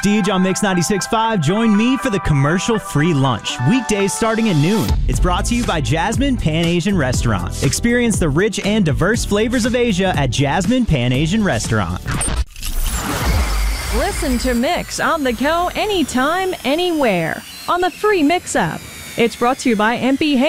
Deej on Mix 96.5. Join me for the commercial-free lunch. Weekdays starting at noon. It's brought to you by Jasmine Pan Asian Restaurant. Experience the rich and diverse flavors of Asia at Jasmine Pan Asian Restaurant. Listen to Mix on the go anytime, anywhere on the free Mix app. It's brought to you by MP